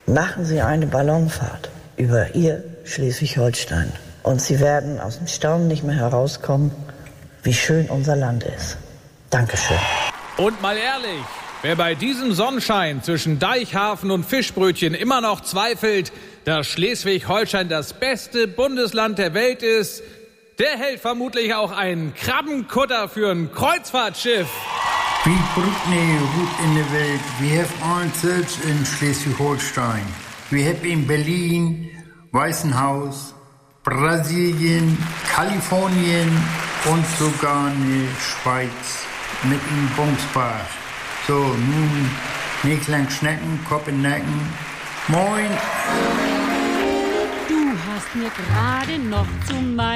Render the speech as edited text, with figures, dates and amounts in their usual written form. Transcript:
Machen Sie eine Ballonfahrt über Ihr Schleswig-Holstein und Sie werden aus dem Staunen nicht mehr herauskommen, wie schön unser Land ist. Dankeschön. Und mal ehrlich, wer bei diesem Sonnenschein zwischen Deichhafen und Fischbrötchen immer noch zweifelt, dass Schleswig-Holstein das beste Bundesland der Welt ist, der hält vermutlich auch einen Krabbenkutter für ein Kreuzfahrtschiff. We Brückne route in the Welt. We have answers in Schleswig-Holstein. We have in Berlin, Weißenhaus, Brasilien, Kalifornien und sogar eine Schweiz mit einem Bungsbach. So, nun nicht lang schnecken, Kopf in Nacken. Moin! Du hast mir gerade noch zu meinem